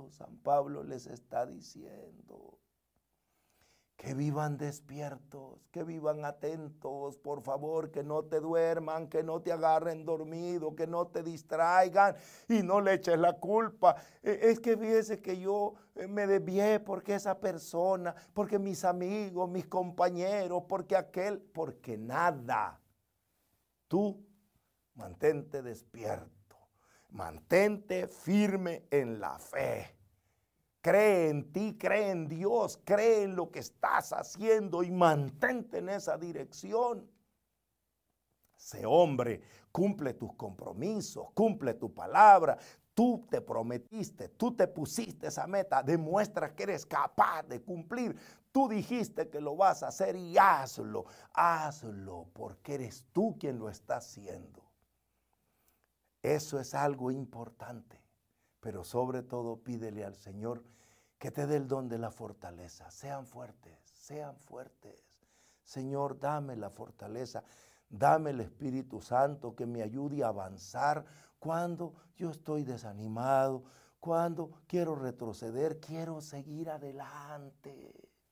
San Pablo les está diciendo que vivan despiertos, que vivan atentos, por favor, que no te duerman, que no te agarren dormido, que no te distraigan y no le eches la culpa. Es que fíjese que yo me desvié porque esa persona, porque mis amigos, mis compañeros, porque nada. Tú mantente despierto, mantente firme en la fe. Cree en ti, cree en Dios, cree en lo que estás haciendo y mantente en esa dirección. Sé hombre, cumple tus compromisos, cumple tu palabra. Tú te prometiste, tú te pusiste esa meta, demuestra que eres capaz de cumplir. Tú dijiste que lo vas a hacer y hazlo, hazlo, porque eres tú quien lo está haciendo. Eso es algo importante, pero sobre todo pídele al Señor que te dé el don de la fortaleza. Sean fuertes, sean fuertes. Señor, dame la fortaleza, dame el Espíritu Santo que me ayude a avanzar cuando yo estoy desanimado, cuando quiero retroceder, quiero seguir adelante.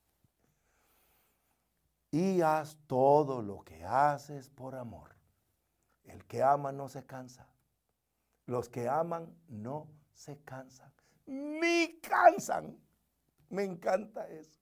Y haz todo lo que haces por amor. El que ama no se cansa. Los que aman no se cansan, ni cansan. Me encanta eso.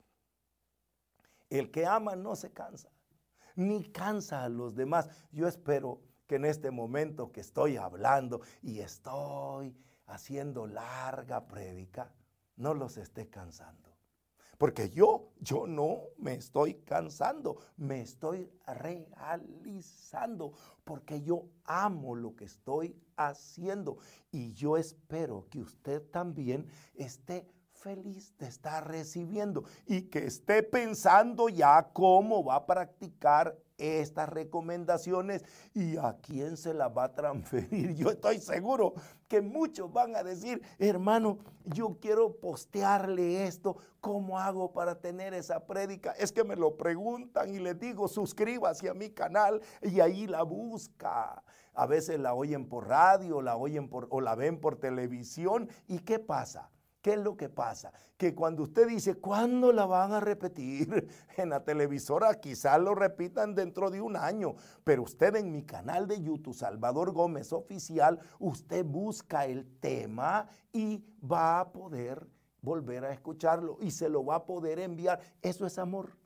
El que ama no se cansa, ni cansa a los demás. Yo espero que en este momento que estoy hablando y estoy haciendo larga prédica, no los esté cansando. Porque yo no me estoy cansando, me estoy realizando, porque yo amo lo que estoy haciendo. Y yo espero que usted también esté feliz de estar recibiendo y que esté pensando ya cómo va a practicar estas recomendaciones y a quién se las va a transferir. Yo estoy seguro que muchos van a decir, hermano, yo quiero postearle esto, ¿cómo hago para tener esa prédica? Es que me lo preguntan y les digo, suscríbase a mi canal y ahí la busca. A veces la oyen por radio, o la ven por televisión. ¿Y qué pasa? ¿Qué es lo que pasa? Que cuando usted dice, ¿cuándo la van a repetir? En la televisora quizás lo repitan dentro de un año, pero usted en mi canal de YouTube, Salvador Gómez Oficial, usted busca el tema y va a poder volver a escucharlo y se lo va a poder enviar. Eso es amor.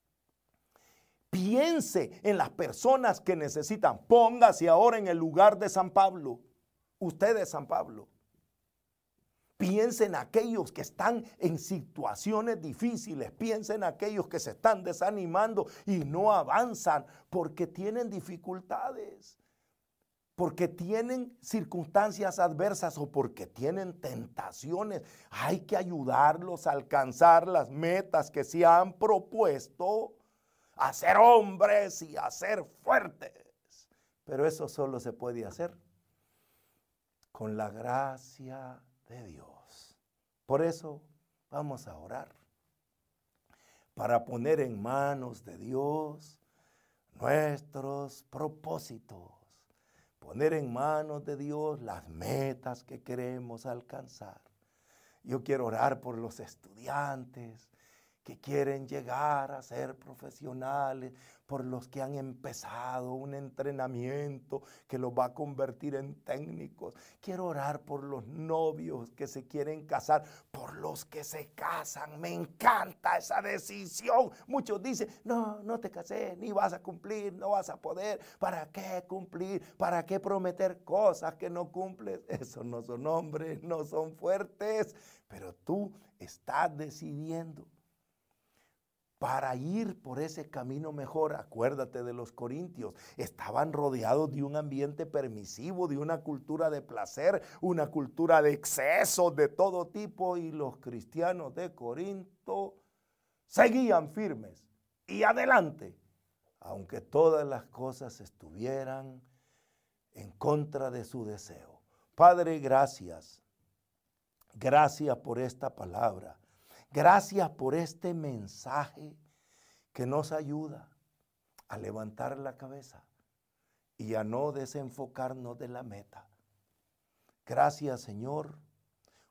Piense en las personas que necesitan. Póngase ahora en el lugar de San Pablo. Usted es San Pablo. Piensa en aquellos que están en situaciones difíciles. Piensa en aquellos que se están desanimando y no avanzan porque tienen dificultades, porque tienen circunstancias adversas o porque tienen tentaciones. Hay que ayudarlos a alcanzar las metas que se han propuesto, a ser hombres y a ser fuertes. Pero eso solo se puede hacer con la gracia de Dios. Por eso vamos a orar para poner en manos de Dios nuestros propósitos, poner en manos de Dios las metas que queremos alcanzar. Yo quiero orar por los estudiantes que quieren llegar a ser profesionales, por los que han empezado un entrenamiento que los va a convertir en técnicos. Quiero orar por los novios que se quieren casar, por los que se casan. Me encanta esa decisión. Muchos dicen, no te casé, ni vas a cumplir, no vas a poder. ¿Para qué cumplir? ¿Para qué prometer cosas que no cumples? Esos no son hombres, no son fuertes, pero tú estás decidiendo para ir por ese camino mejor. Acuérdate de los corintios, estaban rodeados de un ambiente permisivo, de una cultura de placer, una cultura de excesos de todo tipo, y los cristianos de Corinto seguían firmes y adelante, aunque todas las cosas estuvieran en contra de su deseo. Padre, gracias. Gracias por esta palabra. Gracias por este mensaje que nos ayuda a levantar la cabeza y a no desenfocarnos de la meta. Gracias, Señor,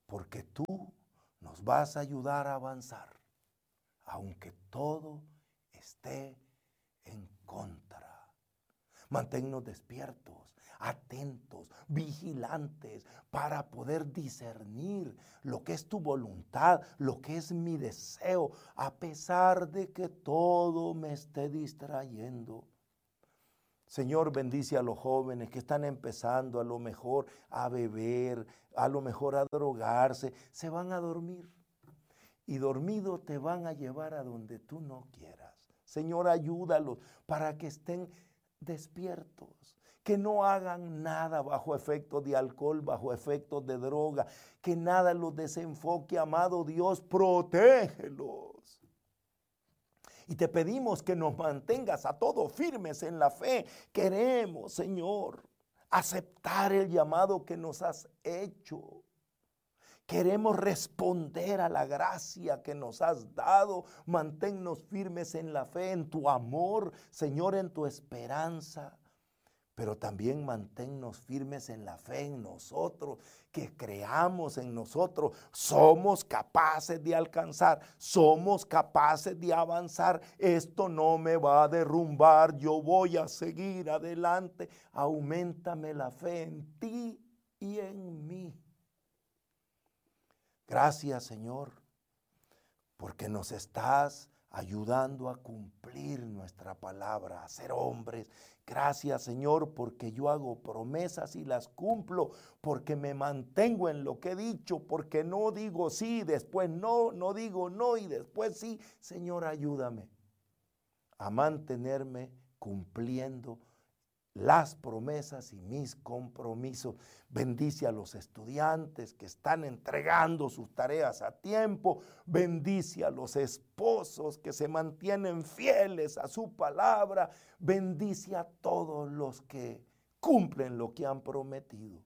porque tú nos vas a ayudar a avanzar, aunque todo esté en contra. Manténnos despiertos, atentos, vigilantes, para poder discernir lo que es tu voluntad, lo que es mi deseo, a pesar de que todo me esté distrayendo. Señor, bendice a los jóvenes que están empezando a lo mejor a beber, a lo mejor a drogarse, se van a dormir. Y dormido te van a llevar a donde tú no quieras. Señor, ayúdalos para que estén despiertos, que no hagan nada bajo efecto de alcohol, bajo efecto de droga, que nada los desenfoque, amado Dios, protégelos. Y te pedimos que nos mantengas a todos firmes en la fe. Queremos, Señor, aceptar el llamado que nos has hecho. Queremos responder a la gracia que nos has dado. Manténnos firmes en la fe, en tu amor, Señor, en tu esperanza. Pero también manténnos firmes en la fe en nosotros, que creamos en nosotros. Somos capaces de alcanzar, somos capaces de avanzar. Esto no me va a derrumbar, yo voy a seguir adelante. Auméntame la fe en ti y en mí. Gracias, Señor, porque nos estás ayudando a cumplir nuestra palabra, a ser hombres. Gracias, Señor, porque yo hago promesas y las cumplo, porque me mantengo en lo que he dicho, porque no digo sí, después no, no digo no y después sí. Señor, ayúdame a mantenerme cumpliendo las promesas y mis compromisos. Bendice a los estudiantes que están entregando sus tareas a tiempo. Bendice a los esposos que se mantienen fieles a su palabra. Bendice a todos los que cumplen lo que han prometido.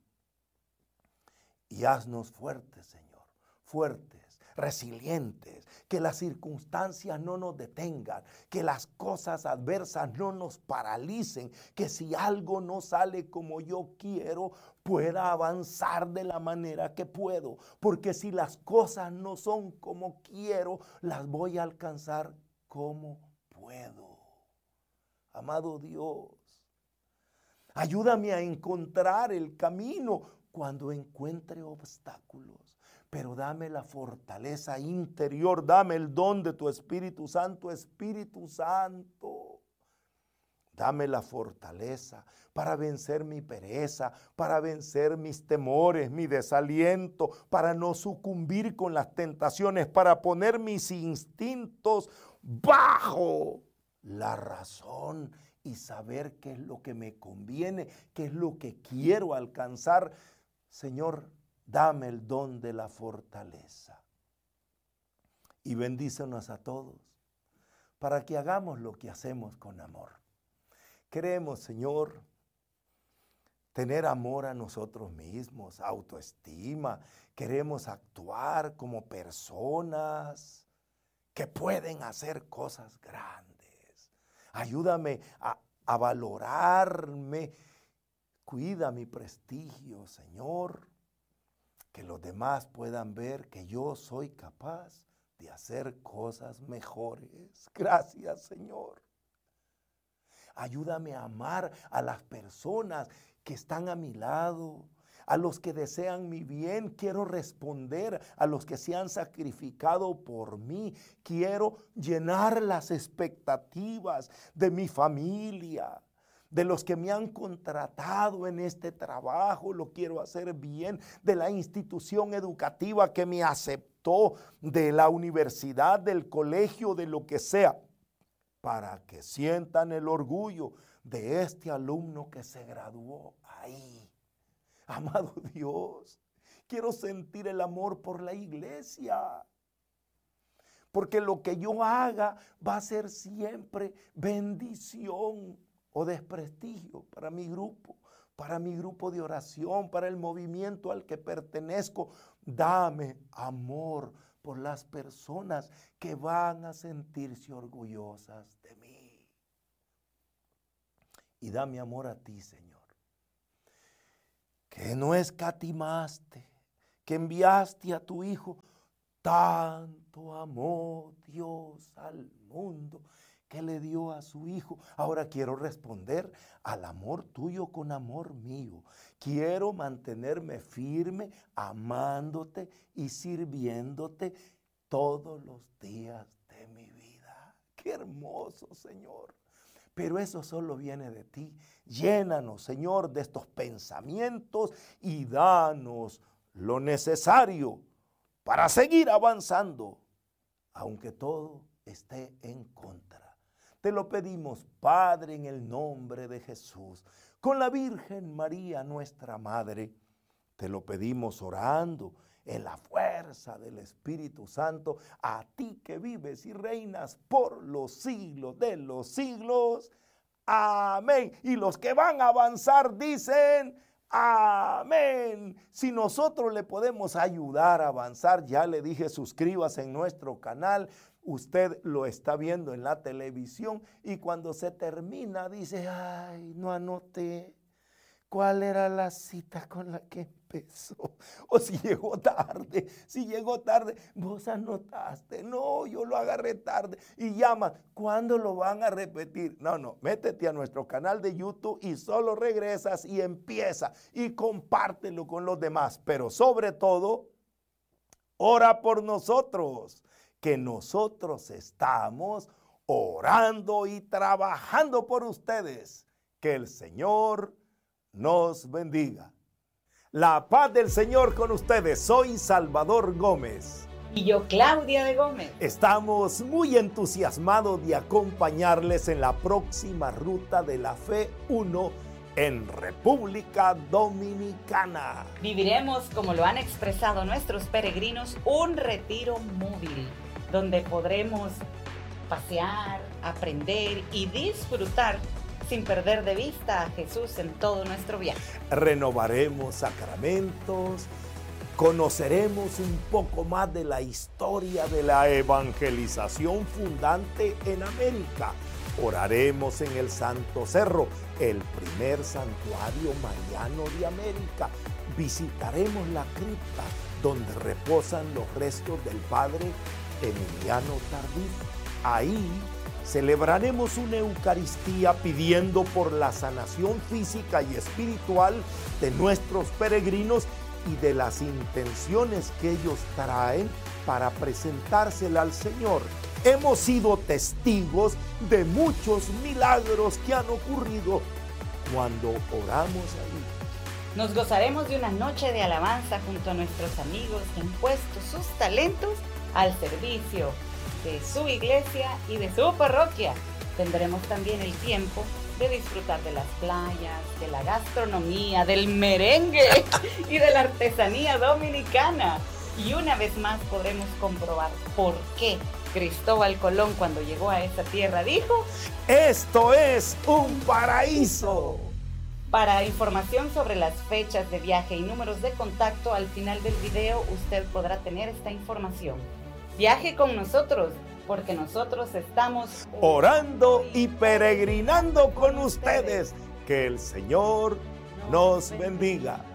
Y haznos fuertes, Señor, fuertes, resilientes, que las circunstancias no nos detengan, que las cosas adversas no nos paralicen, que si algo no sale como yo quiero, pueda avanzar de la manera que puedo, porque si las cosas no son como quiero, las voy a alcanzar como puedo. Amado Dios, ayúdame a encontrar el camino cuando encuentre obstáculos. Pero dame la fortaleza interior, dame el don de tu Espíritu Santo, Espíritu Santo. Dame la fortaleza para vencer mi pereza, para vencer mis temores, mi desaliento, para no sucumbir con las tentaciones, para poner mis instintos bajo la razón y saber qué es lo que me conviene, qué es lo que quiero alcanzar. Señor, dame el don de la fortaleza y bendícenos a todos para que hagamos lo que hacemos con amor. Queremos, Señor, tener amor a nosotros mismos, autoestima. Queremos actuar como personas que pueden hacer cosas grandes. Ayúdame a valorarme. Cuida mi prestigio, Señor. Que los demás puedan ver que yo soy capaz de hacer cosas mejores. Gracias, Señor. Ayúdame a amar a las personas que están a mi lado, a los que desean mi bien. Quiero responder a los que se han sacrificado por mí. Quiero llenar las expectativas de mi familia, de los que me han contratado en este trabajo. Lo quiero hacer bien, de la institución educativa que me aceptó, de la universidad, del colegio, de lo que sea, para que sientan el orgullo de este alumno que se graduó ahí. Amado Dios, quiero sentir el amor por la iglesia, porque lo que yo haga va a ser siempre bendición o desprestigio para mi grupo de oración, para el movimiento al que pertenezco. Dame amor por las personas que van a sentirse orgullosas de mí. Y dame amor a ti, Señor, que no escatimaste, que enviaste a tu Hijo. Tanto amó Dios al mundo que le dio a su Hijo. Ahora quiero responder al amor tuyo con amor mío. Quiero mantenerme firme, amándote y sirviéndote todos los días de mi vida. ¡Qué hermoso, Señor! Pero eso solo viene de ti. Llénanos, Señor, de estos pensamientos y danos lo necesario para seguir avanzando, aunque todo esté en contra. Te lo pedimos, Padre, en el nombre de Jesús, con la Virgen María, nuestra Madre. Te lo pedimos orando en la fuerza del Espíritu Santo, a ti que vives y reinas por los siglos de los siglos. Amén. Y los que van a avanzar dicen amén. Si nosotros le podemos ayudar a avanzar, ya le dije, suscríbase en nuestro canal. Usted lo está viendo en la televisión y cuando se termina dice, ay, no anoté cuál era la cita con la que empezó. O si llegó tarde, vos anotaste. No, yo lo agarré tarde. Y llama, ¿cuándo lo van a repetir? No, métete a nuestro canal de YouTube y solo regresas y empieza y compártelo con los demás. Pero sobre todo, ora por nosotros, que nosotros estamos orando y trabajando por ustedes. Que el Señor nos bendiga. La paz del Señor con ustedes. Soy Salvador Gómez. Y yo, Claudia de Gómez. Estamos muy entusiasmados de acompañarles en la próxima Ruta de la Fe 1 en República Dominicana. Viviremos, como lo han expresado nuestros peregrinos, un retiro móvil, donde podremos pasear, aprender y disfrutar sin perder de vista a Jesús en todo nuestro viaje. Renovaremos sacramentos, conoceremos un poco más de la historia de la evangelización fundante en América. Oraremos en el Santo Cerro, el primer santuario mariano de América. Visitaremos la cripta donde reposan los restos del padre Emiliano Tardif. Ahí celebraremos una Eucaristía pidiendo por la sanación física y espiritual de nuestros peregrinos y de las intenciones que ellos traen para presentársela al Señor. Hemos sido testigos de muchos milagros que han ocurrido cuando oramos ahí. Nos gozaremos de una noche de alabanza junto a nuestros amigos que han puesto sus talentos al servicio de su iglesia y de su parroquia. Tendremos también el tiempo de disfrutar de las playas, de la gastronomía, del merengue y de la artesanía dominicana. Y una vez más podremos comprobar por qué Cristóbal Colón, cuando llegó a esta tierra, dijo: ¡esto es un paraíso! Para información sobre las fechas de viaje y números de contacto, al final del video usted podrá tener esta información. Viaje con nosotros, porque nosotros estamos orando y peregrinando con ustedes. Que el Señor nos bendiga.